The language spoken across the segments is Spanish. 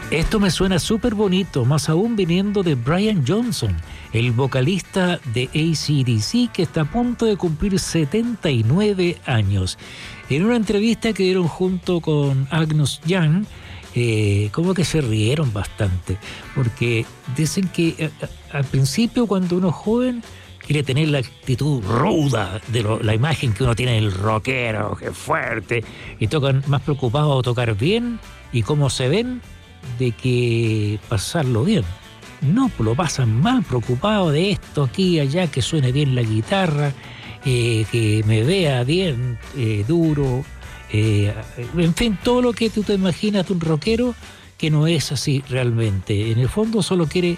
Esto me suena súper bonito, más aún viniendo de Brian Johnson, el vocalista de AC/DC que está a punto de cumplir 79 años. En una entrevista que dieron junto con Angus Young, como que se rieron bastante, porque dicen que al principio cuando uno es joven quiere tener la actitud ruda de la imagen que uno tiene del rockero, que es fuerte, y tocan más preocupados de tocar bien y cómo se ven de que pasarlo bien. No, lo pasan mal, preocupado de esto, aquí, allá, que suene bien la guitarra, que me vea bien, duro, en fin, todo lo que tú te imaginas de un rockero, que no es así realmente. En el fondo solo quiere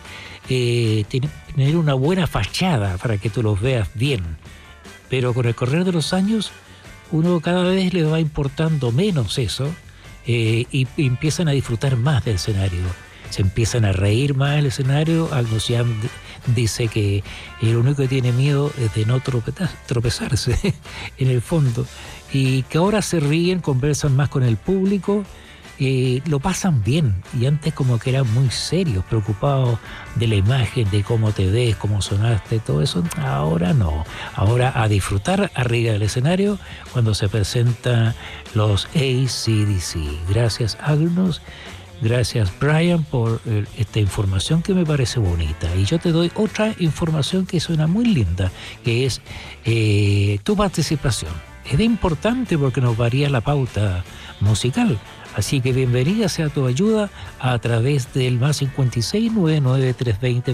tener una buena fachada para que tú los veas bien. Pero con el correr de los años, uno cada vez le va importando menos eso, y empiezan a disfrutar más del escenario. Se empiezan a reír más del escenario. Angus Young dice que lo único que tiene miedo es de no tropezarse en el fondo, y que ahora se ríen, conversan más con el público, lo pasan bien, y antes como que eran muy serios, preocupados de la imagen, de cómo te ves, cómo sonaste, todo eso. Ahora no, ahora a disfrutar arriba del escenario cuando se presentan los AC/DC. Gracias, Agnos. Gracias, Brian, por esta información que me parece bonita. Y yo te doy otra información que suena muy linda, que es tu participación. Es de importante porque nos varía la pauta musical. Así que bienvenida sea tu ayuda a través del +56 99 320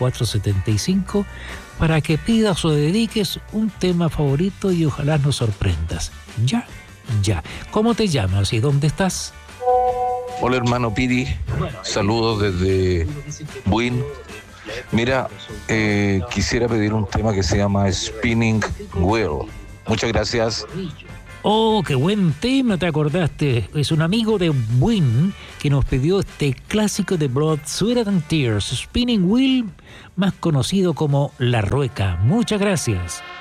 2475 para que pidas o dediques un tema favorito y ojalá nos sorprendas. Ya. ¿Cómo te llamas y dónde estás? Hola hermano Pidi, saludos desde Buin. Mira, quisiera pedir un tema que se llama Spinning Wheel. Muchas gracias. Oh, qué buen tema, te acordaste. Es un amigo de Win que nos pidió este clásico de Blood, Sweat and Tears, Spinning Wheel, más conocido como La Rueca. Muchas gracias.